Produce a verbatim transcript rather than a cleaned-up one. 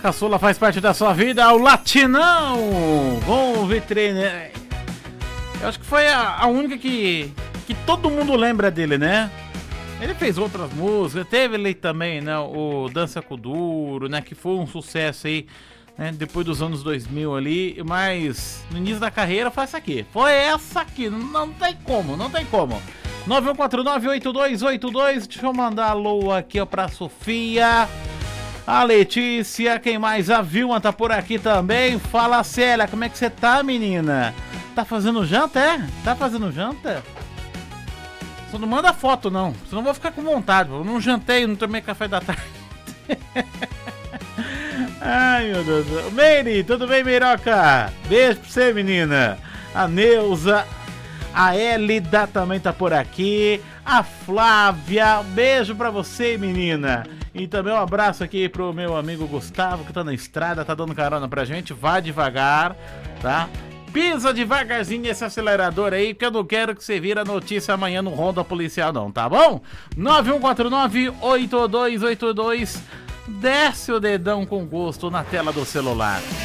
caçula faz parte da sua vida, o Latinão! Vamos ver treino. Eu acho que foi a, a única que, que todo mundo lembra dele, né? Ele fez outras músicas, teve ali também, né, o Dança com Duro, né, que foi um sucesso aí, né, depois dos anos dois mil ali, mas no início da carreira foi essa aqui, foi essa aqui, não, não tem como, não tem como. nove um quatro nove oito dois oito dois, deixa eu mandar alô aqui, ó, pra Sofia, a Letícia, quem mais? A Vilma tá por aqui também. Fala, Célia, como é que você tá, menina? Tá fazendo janta, é? Tá fazendo janta? Só não manda foto, não. Senão eu vou ficar com vontade. Eu não jantei, não tomei café da tarde. Ai, meu Deus do céu. Meire, tudo bem, Meiroca? Beijo pra você, menina. A Neuza, a Elida também tá por aqui. A Flávia, beijo pra você, menina. E também um abraço aqui pro meu amigo Gustavo, que tá na estrada, tá dando carona pra gente. Vá devagar, tá? Pisa devagarzinho esse acelerador aí, porque eu não quero que você vira notícia amanhã no Ronda Policial não, tá bom? nove um quatro nove oito dois oito dois, desce o dedão com gosto na tela do celular.